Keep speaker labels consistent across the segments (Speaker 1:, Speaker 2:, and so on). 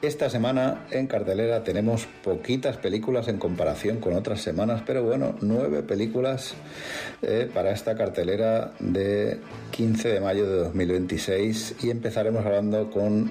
Speaker 1: Esta semana en cartelera tenemos poquitas películas en comparación con otras semanas, pero bueno, 9 películas para esta cartelera de 15 de mayo de 2026 y empezaremos hablando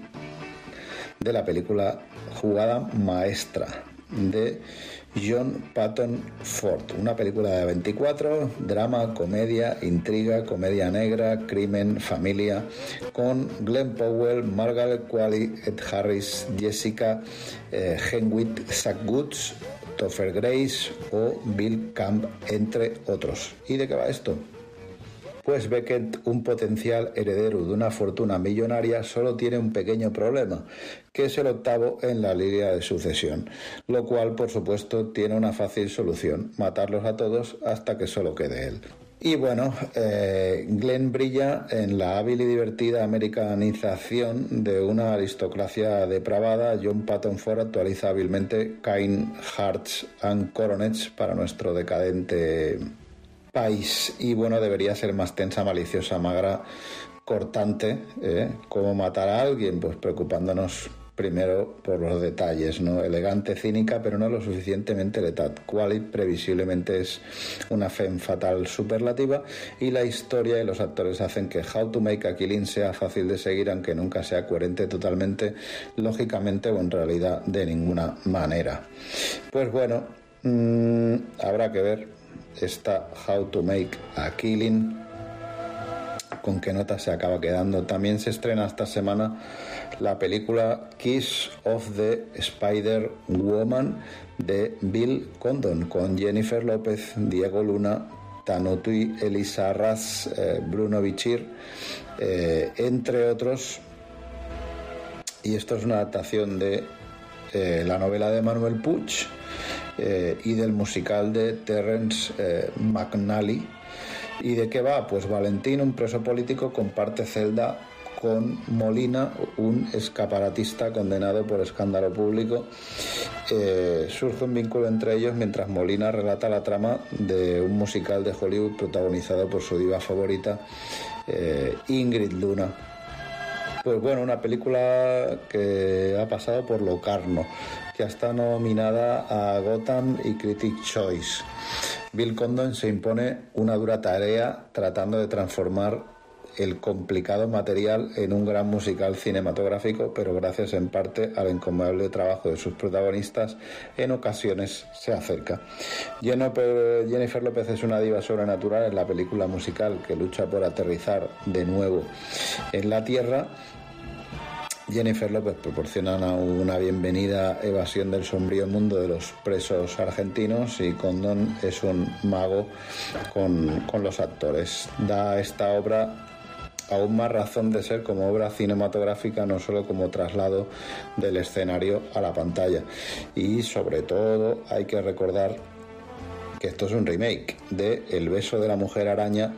Speaker 1: de la película Jugada Maestra de John Patton Ford, una película de 24, drama, comedia, intriga, comedia negra, crimen, familia, con Glenn Powell, Margaret Qualley, Ed Harris, Jessica Henwick, Zach Woods, Topher Grace o Bill Camp, entre otros. ¿Y de qué va esto? Pues Beckett, un potencial heredero de una fortuna millonaria, solo tiene un pequeño problema, que es el octavo en la línea de sucesión, lo cual, por supuesto, tiene una fácil solución: matarlos a todos hasta que solo quede él. Y bueno, Glenn brilla en la hábil y divertida americanización de una aristocracia depravada. John Patton Ford actualiza hábilmente Kind Hearts and Coronets para nuestro decadente país, y bueno, debería ser más tensa, maliciosa, magra, cortante, cómo matar a alguien, pues preocupándonos primero por los detalles, ¿no? Elegante, cínica, pero no lo suficientemente letal. Qualley previsiblemente es una femme fatal superlativa, y la historia y los actores hacen que How to Make a Killing sea fácil de seguir, aunque nunca sea coherente totalmente, lógicamente o en realidad de ninguna manera. Pues bueno, habrá que ver esta How to Make a Killing con qué nota se acaba quedando. También se estrena esta semana la película Kiss of the Spider Woman de Bill Condon, con Jennifer López, Diego Luna, Tanutui Elizarraz, Bruno Bichir, entre otros. Y esto es una adaptación de la novela de Manuel Puig y del musical de Terrence McNally. ¿Y de qué va? Pues Valentín, un preso político, comparte celda con Molina, un escaparatista condenado por escándalo público. Surge un vínculo entre ellos mientras Molina relata la trama de un musical de Hollywood protagonizado por su diva favorita, Ingrid Luna. Pues bueno, una película que ha pasado por Locarno, que está nominada a Gotham y Critics' Choice. Bill Condon se impone una dura tarea tratando de transformar el complicado material en un gran musical cinematográfico, pero gracias en parte al encomiable trabajo de sus protagonistas, en ocasiones se acerca. Jennifer López es una diva sobrenatural en la película musical que lucha por aterrizar de nuevo en la Tierra. Jennifer López proporciona una bienvenida evasión del sombrío mundo de los presos argentinos, y Condon es un mago con los actores. Da a esta obra aún más razón de ser como obra cinematográfica, no solo como traslado del escenario a la pantalla. Y sobre todo hay que recordar que esto es un remake de El beso de la mujer araña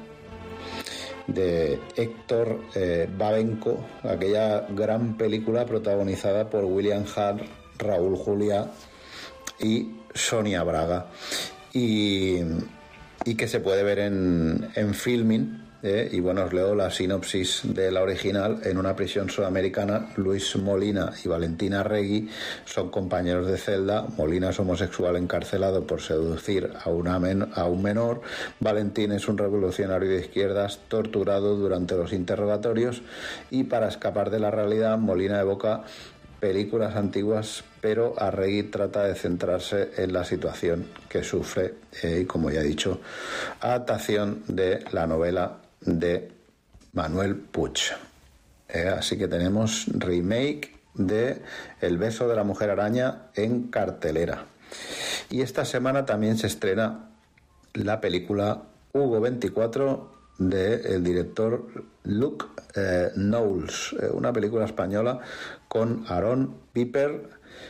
Speaker 1: de Héctor Babenco, aquella gran película protagonizada por William Hart, Raúl Juliá y Sonia Braga, y que se puede ver en Filmin. Y bueno, os leo la sinopsis de la original. En una prisión sudamericana, Luis Molina y Valentina Regui son compañeros de celda. Molina es homosexual encarcelado por seducir a un menor. Valentín es un revolucionario de izquierdas torturado durante los interrogatorios, y para escapar de la realidad, Molina evoca películas antiguas, pero Arregui trata de centrarse en la situación que sufre, y como ya he dicho, adaptación de la novela de Manuel Puig. Así que tenemos remake de El beso de la mujer araña en cartelera. Y esta semana también se estrena la película Hugo 24 del director Luke Knowles, una película española con Aaron Piper,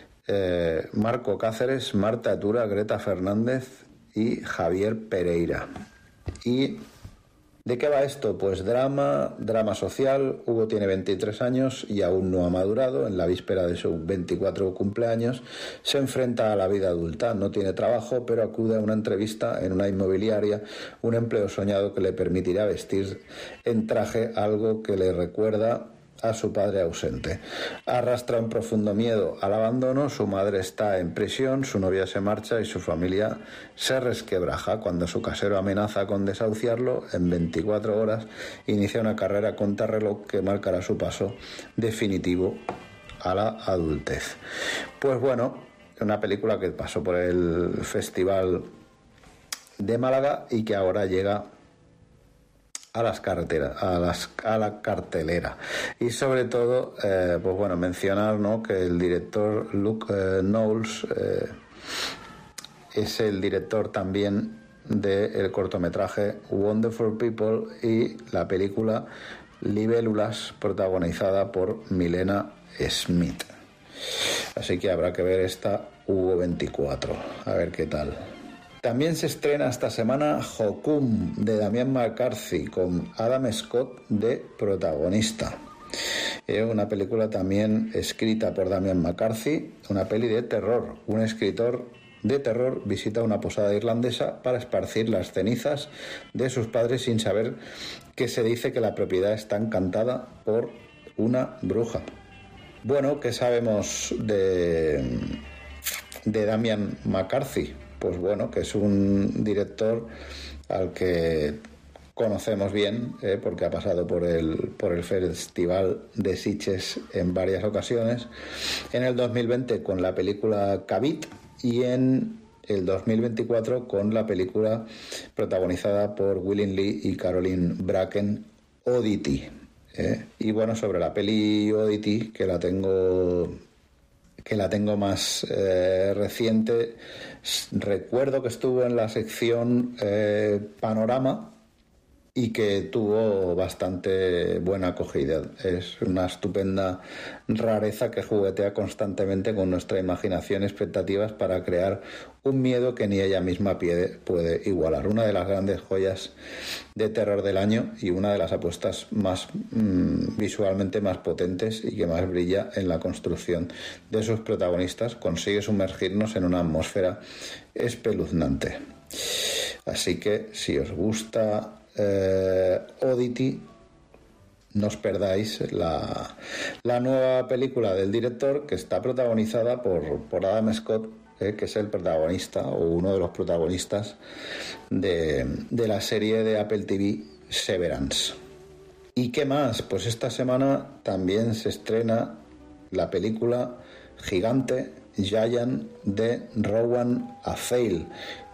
Speaker 1: Marco Cáceres, Marta Etura, Greta Fernández y Javier Pereira. ¿Y de qué va esto? Pues drama social. Hugo tiene 23 años y aún no ha madurado. En la víspera de su 24 cumpleaños se enfrenta a la vida adulta. No tiene trabajo, pero acude a una entrevista en una inmobiliaria, un empleo soñado que le permitirá vestir en traje, algo que le recuerda a su padre ausente. Arrastra un profundo miedo al abandono, su madre está en prisión, su novia se marcha y su familia se resquebraja. Cuando su casero amenaza con desahuciarlo, en 24 horas inicia una carrera contrarreloj que marcará su paso definitivo a la adultez. Pues bueno, una película que pasó por el Festival de Málaga y que ahora llega a las carreteras, a la cartelera. Y sobre todo, pues bueno, mencionar, ¿no?, que el director Luke Knowles es el director también del cortometraje Wonderful People y la película Libélulas, protagonizada por Milena Smith. Así que habrá que ver esta Hugo 24, a ver qué tal. También se estrena esta semana Hokum, de Damian McCarthy, con Adam Scott de protagonista. Una película también escrita por Damian McCarthy, una peli de terror. Un escritor de terror visita una posada irlandesa para esparcir las cenizas de sus padres sin saber que se dice que la propiedad está encantada por una bruja. Bueno, ¿qué sabemos de Damian McCarthy? Pues bueno, que es un director al que conocemos bien, porque ha pasado por el Festival de Sitges en varias ocasiones. En el 2020 con la película Cavit y en el 2024 con la película protagonizada por Willem Lee y Caroline Bracken, Oddity. Y bueno, sobre la peli Oddity, que la tengo más reciente, recuerdo que estuvo en la sección Panorama y que tuvo bastante buena acogida. Es una estupenda rareza que juguetea constantemente con nuestra imaginación y expectativas para crear un miedo que ni ella misma puede igualar. Una de las grandes joyas de terror del año y una de las apuestas más visualmente más potentes y que más brilla en la construcción de sus protagonistas. Consigue sumergirnos en una atmósfera espeluznante. Así que si os gusta Oddity, no os perdáis la nueva película del director, que está protagonizada por Adam Scott, que es el protagonista o uno de los protagonistas de la serie de Apple TV Severance. ¿Y qué más? Pues esta semana también se estrena la película Gigante, Giant, de Rowan Afeil,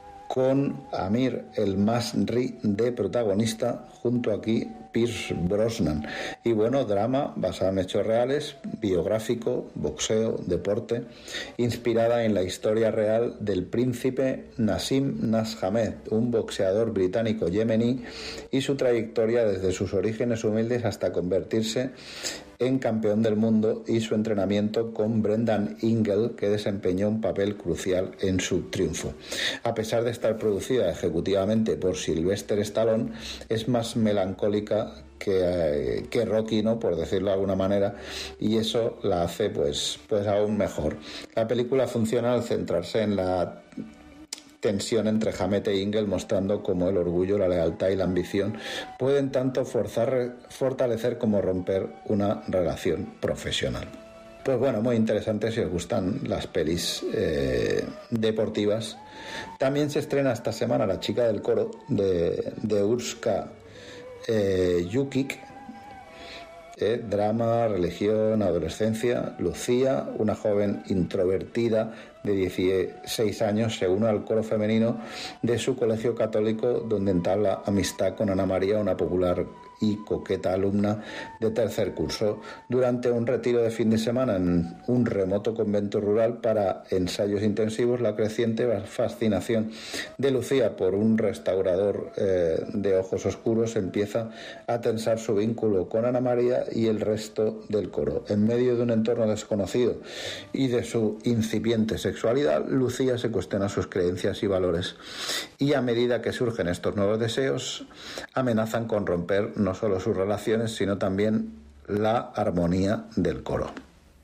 Speaker 1: con Amir el Masri de protagonista, junto aquí Pierce Brosnan. Y bueno, drama basado en hechos reales, biográfico, boxeo, deporte, inspirada en la historia real del príncipe Nassim Nashamed, un boxeador británico yemení, y su trayectoria desde sus orígenes humildes hasta convertirse en campeón del mundo, y su entrenamiento con Brendan Ingle, que desempeñó un papel crucial en su triunfo. A pesar de estar producida ejecutivamente por Sylvester Stallone, es más melancólica que Rocky, ¿no?, por decirlo de alguna manera, y eso la hace pues aún mejor. La película funciona al centrarse en la tensión entre Hammett e Ingle, mostrando cómo el orgullo, la lealtad y la ambición pueden tanto fortalecer como romper una relación profesional. Pues bueno, muy interesante si os gustan las pelis deportivas. También se estrena esta semana La chica del coro, de Urška Jukic. Drama, religión, adolescencia. Lucía, una joven introvertida de 16 años, se une al coro femenino de su colegio católico, donde entabla amistad con Ana María, una popular y coqueta alumna de tercer curso. Durante un retiro de fin de semana en un remoto convento rural para ensayos intensivos, la creciente fascinación de Lucía por un restaurador de ojos oscuros empieza a tensar su vínculo con Ana María y el resto del coro. En medio de un entorno desconocido y de su incipiente sexualidad, Lucía se cuestiona sus creencias y valores, y a medida que surgen estos nuevos deseos, amenazan con romper no solo sus relaciones, sino también la armonía del coro.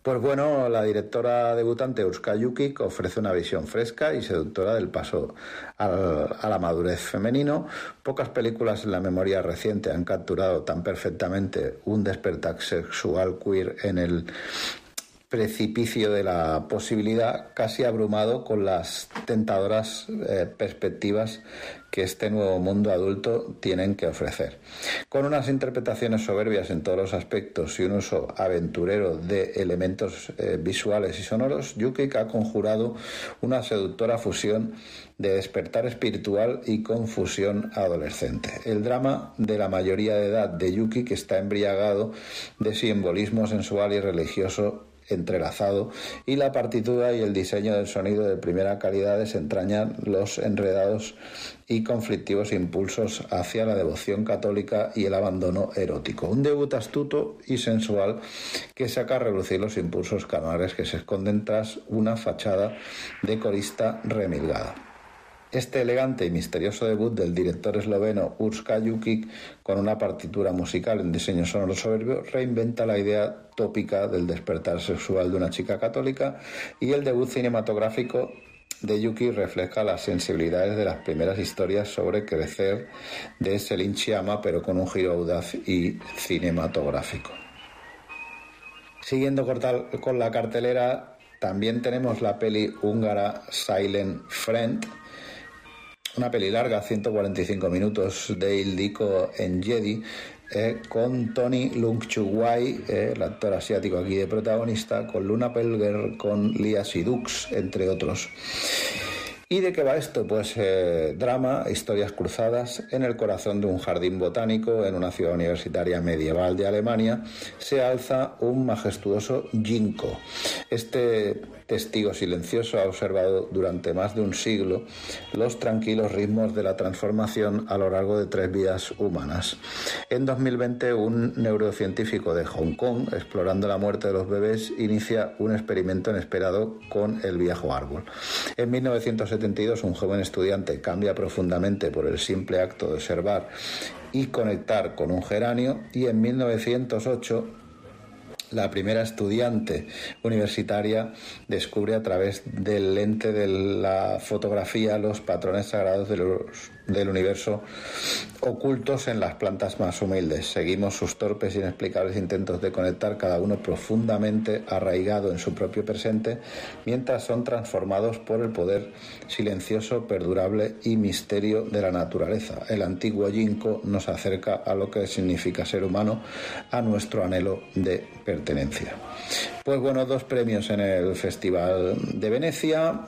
Speaker 1: Pues bueno, la directora debutante Urška Jukic ofrece una visión fresca y seductora del paso a la madurez femenino. Pocas películas en la memoria reciente han capturado tan perfectamente un despertar sexual queer en el precipicio de la posibilidad, casi abrumado con las tentadoras perspectivas que este nuevo mundo adulto tienen que ofrecer. Con unas interpretaciones soberbias en todos los aspectos y un uso aventurero de elementos visuales y sonoros, Jukic ha conjurado una seductora fusión de despertar espiritual y confusión adolescente. El drama de la mayoría de edad de Jukic está embriagado de simbolismo sensual y religioso entrelazado, y la partitura y el diseño del sonido de primera calidad desentrañan los enredados y conflictivos impulsos hacia la devoción católica y el abandono erótico. Un debut astuto y sensual que saca a relucir los impulsos carnales que se esconden tras una fachada de corista remilgada. Este elegante y misterioso debut del director esloveno Urška Jukic, con una partitura musical en diseño sonoro soberbio, reinventa la idea tópica del despertar sexual de una chica católica, y el debut cinematográfico de Jukic refleja las sensibilidades de las primeras historias sobre crecer de Céline Sciamma, pero con un giro audaz y cinematográfico. Siguiendo con la cartelera, también tenemos la peli húngara Silent Friend, una peli larga, 145 minutos, de Ildikó Enyedi, con Toni Lungchuk-Wai, el actor asiático aquí de protagonista, con Luna Pelger, con Lia Sidux, entre otros. ¿Y de qué va esto? Pues drama, historias cruzadas. En el corazón de un jardín botánico, en una ciudad universitaria medieval de Alemania, se alza un majestuoso ginkgo. Este testigo silencioso ha observado durante más de un siglo los tranquilos ritmos de la transformación a lo largo de 3 vidas humanas. En 2020, un neurocientífico de Hong Kong, explorando la muerte de los bebés, inicia un experimento inesperado con el viejo árbol. En 1972, un joven estudiante cambia profundamente por el simple acto de observar y conectar con un geranio, y en 1908 la primera estudiante universitaria descubre a través del lente de la fotografía los patrones sagrados del universo ocultos en las plantas más humildes. Seguimos sus torpes e inexplicables intentos de conectar, cada uno profundamente arraigado en su propio presente, mientras son transformados por el poder silencioso, perdurable y misterio de la naturaleza. El antiguo ginkgo nos acerca a lo que significa ser humano, a nuestro anhelo de pertenencia. Pues bueno, 2 premios en el Festival de Venecia,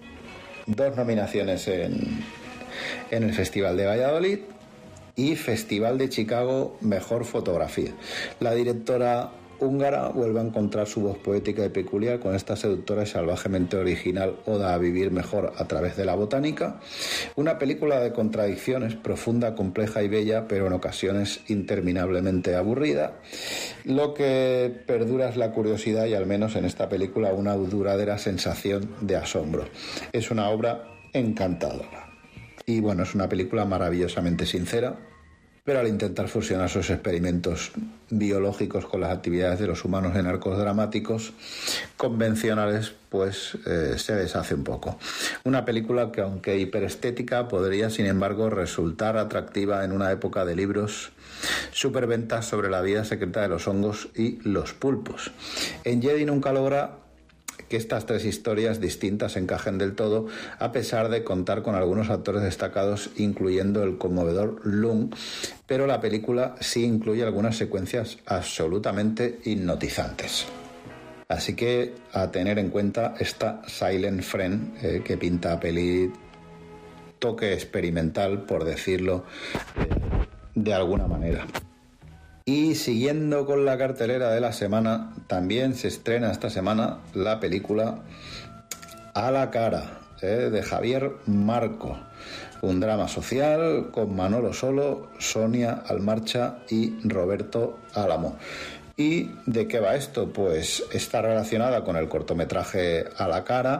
Speaker 1: 2 nominaciones en el Festival de Valladolid y Festival de Chicago Mejor Fotografía. La directora húngara vuelve a encontrar su voz poética y peculiar con esta seductora y salvajemente original oda a vivir mejor a través de la botánica. Una película de contradicciones, profunda, compleja y bella, pero en ocasiones interminablemente aburrida. Lo que perdura es la curiosidad y, al menos en esta película, una duradera sensación de asombro. Es una obra encantadora. Y bueno, es una película maravillosamente sincera, pero al intentar fusionar sus experimentos biológicos con las actividades de los humanos en arcos dramáticos convencionales, pues se deshace un poco. Una película que, aunque hiperestética, podría sin embargo resultar atractiva en una época de libros superventas sobre la vida secreta de los hongos y los pulpos. Enyedi nunca logra que estas 3 historias distintas encajen del todo, a pesar de contar con algunos actores destacados, incluyendo el conmovedor Lung, pero la película sí incluye algunas secuencias absolutamente hipnotizantes. Así que a tener en cuenta esta Silent Friend, que pinta a peli toque experimental, por decirlo de alguna manera. Y siguiendo con la cartelera de la semana, también se estrena esta semana la película A la cara, de Javier Marco. Un drama social con Manolo Solo, Sonia Almarcha y Roberto Álamo. ¿Y de qué va esto? Pues está relacionada con el cortometraje A la cara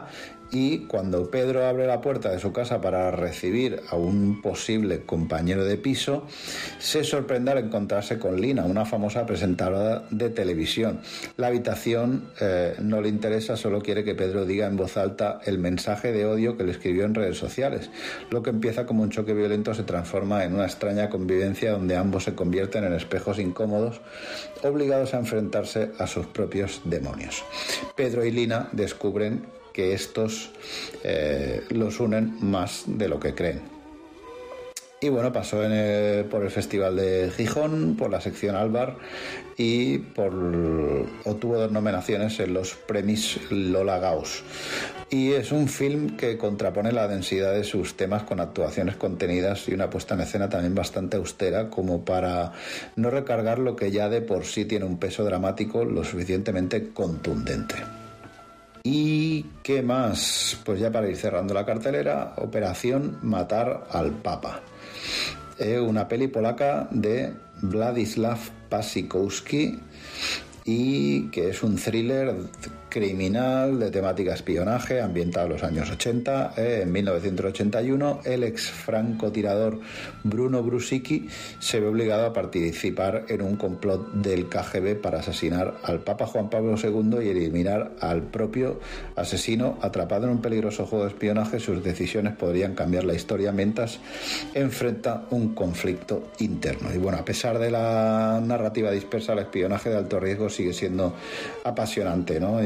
Speaker 1: y cuando Pedro abre la puerta de su casa para recibir a un posible compañero de piso, se sorprende al encontrarse con Lina, una famosa presentadora de televisión. La habitación no le interesa, solo quiere que Pedro diga en voz alta el mensaje de odio que le escribió en redes sociales. Lo que empieza como un choque violento se transforma en una extraña convivencia donde ambos se convierten en espejos incómodos, obligados a enfrentarse a sus propios demonios. Pedro y Lina descubren que estos los unen más de lo que creen. Y bueno, pasó por el Festival de Gijón, por la sección Albar y obtuvo 2 nominaciones en los Premis Lola Gauss. Y es un film que contrapone la densidad de sus temas con actuaciones contenidas y una puesta en escena también bastante austera, como para no recargar lo que ya de por sí tiene un peso dramático lo suficientemente contundente. ¿Y qué más? Pues ya para ir cerrando la cartelera, Operación Matar al Papa. Una peli polaca de Władysław Pasikowski y que es un thriller criminal de temática espionaje ambientado en los años 80. En 1981, el ex francotirador Bruno Brusicki se ve obligado a participar en un complot del KGB para asesinar al Papa Juan Pablo II y eliminar al propio asesino. Atrapado en un peligroso juego de espionaje, sus decisiones podrían cambiar la historia mientras enfrenta un conflicto interno. Y bueno, a pesar de la narrativa dispersa, el espionaje de alto riesgo sigue siendo apasionante, ¿no?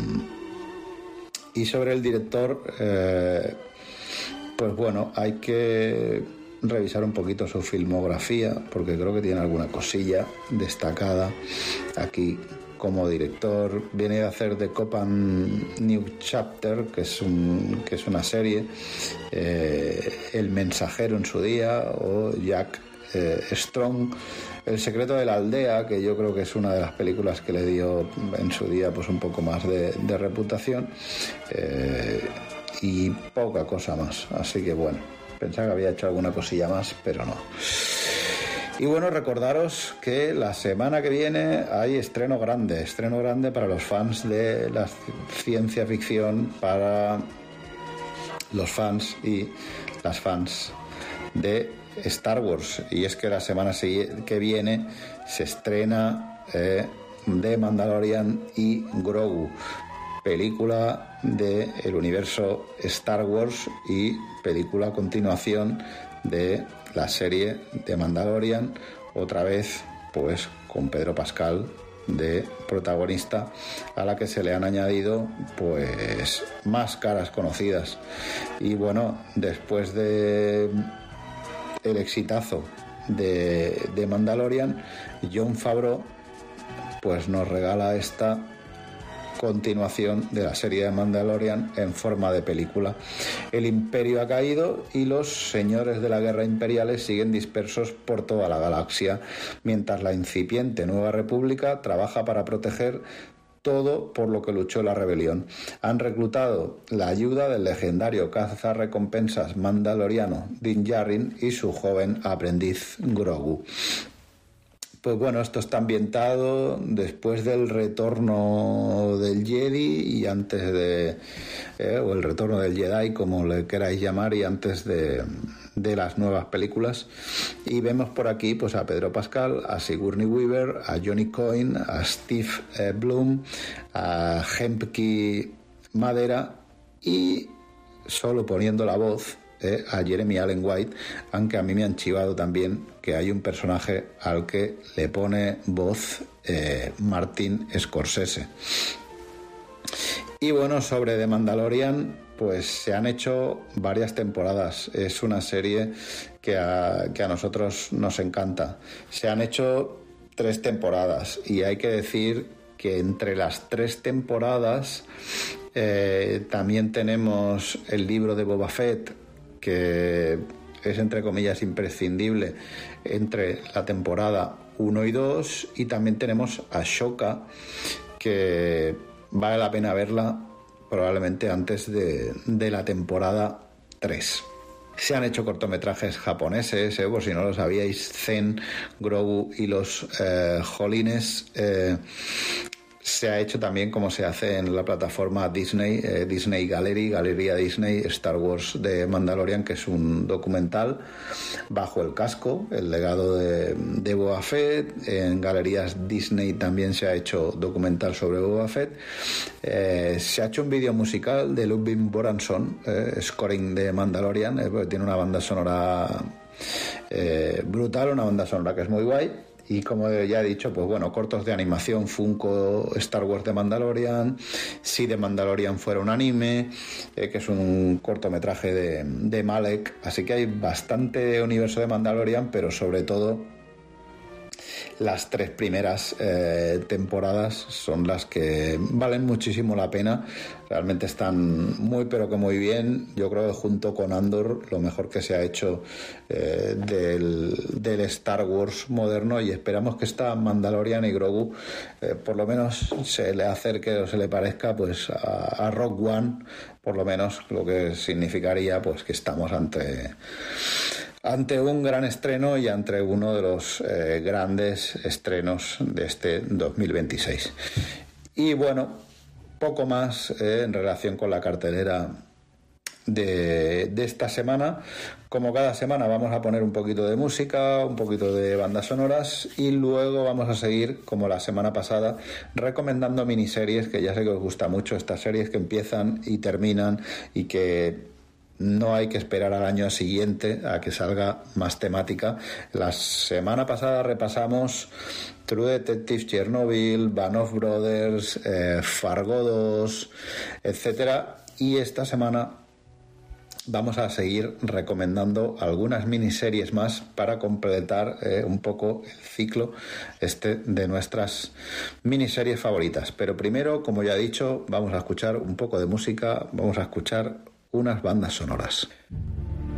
Speaker 1: Y sobre el director, pues bueno, hay que revisar un poquito su filmografía, porque creo que tiene alguna cosilla destacada aquí como director. Viene a hacer The Cop and New Chapter, que es una serie, El Mensajero en su día, o Jack Strong, El secreto de la aldea, que yo creo que es una de las películas que le dio en su día pues un poco más de reputación, y poca cosa más. Así que bueno, pensaba que había hecho alguna cosilla más, pero no. Y bueno, recordaros que la semana que viene hay estreno grande para los fans de la ciencia ficción, para los fans y las fans de Star Wars. Y es que la semana que viene se estrena The Mandalorian y Grogu, película del universo Star Wars y película a continuación de la serie de Mandalorian, otra vez pues con Pedro Pascal de protagonista, a la que se le han añadido pues más caras conocidas. Y bueno, después de el exitazo de Mandalorian, Jon Favreau pues nos regala esta continuación de la serie de Mandalorian en forma de película. El imperio ha caído y los señores de la guerra imperiales siguen dispersos por toda la galaxia, mientras la incipiente Nueva República trabaja para proteger todo por lo que luchó la rebelión. Han reclutado la ayuda del legendario cazarrecompensas mandaloriano Din Djarin y su joven aprendiz Grogu. Pues bueno, esto está ambientado después del retorno del Jedi y antes de... o el retorno del Jedi, como le queráis llamar, y antes de las nuevas películas. Y vemos por aquí pues a Pedro Pascal, a Sigourney Weaver, a Johnny Coyne, a Steve Blum, a Hempke Madera y, solo poniendo la voz, a Jeremy Allen White, aunque a mí me han chivado también que hay un personaje al que le pone voz Martin Scorsese. Y bueno, sobre The Mandalorian, pues se han hecho varias temporadas. Es una serie que a nosotros nos encanta. Se han hecho 3 temporadas y hay que decir que entre las 3 temporadas también tenemos el libro de Boba Fett, que es entre comillas imprescindible entre la temporada 1 y 2, y también tenemos Ahsoka, que vale la pena verla probablemente antes de la temporada 3. Se han hecho cortometrajes japoneses, por si no lo sabíais, Zen, Grogu y los Jolines. Se ha hecho también como se hace en la plataforma Disney, Disney Gallery, Galería Disney, Star Wars de Mandalorian, que es un documental bajo el casco, el legado de Boba Fett. En galerías Disney también se ha hecho documental sobre Boba Fett. Se ha hecho un vídeo musical de Ludwig Göransson, scoring de Mandalorian, porque tiene una banda sonora brutal, una banda sonora que es muy guay. Y como ya he dicho, pues bueno, cortos de animación, Funko, Star Wars de Mandalorian, si de Mandalorian fuera un anime, que es un cortometraje de Malek. Así que hay bastante universo de Mandalorian, pero sobre todo las 3 primeras temporadas son las que valen muchísimo la pena. Realmente están muy pero que muy bien. Yo creo que junto con Andor lo mejor que se ha hecho del Star Wars moderno, y esperamos que esta Mandalorian y Grogu por lo menos se le acerque o se le parezca pues a Rogue One, por lo menos, lo que significaría pues que estamos ante un gran estreno y ante uno de los grandes estrenos de este 2026. Y bueno, poco más en relación con la cartelera de esta semana. Como cada semana vamos a poner un poquito de música, un poquito de bandas sonoras, y luego vamos a seguir, como la semana pasada, recomendando miniseries, que ya sé que os gusta mucho, estas series que empiezan y terminan y que no hay que esperar al año siguiente a que salga más temática. La semana pasada repasamos True Detective, Chernobyl, Band of Brothers, Fargo 2, etcétera, y esta semana vamos a seguir recomendando algunas miniseries más para completar un poco el ciclo de nuestras miniseries favoritas. Pero primero, como ya he dicho, vamos a escuchar un poco de música, vamos a escuchar unas bandas sonoras.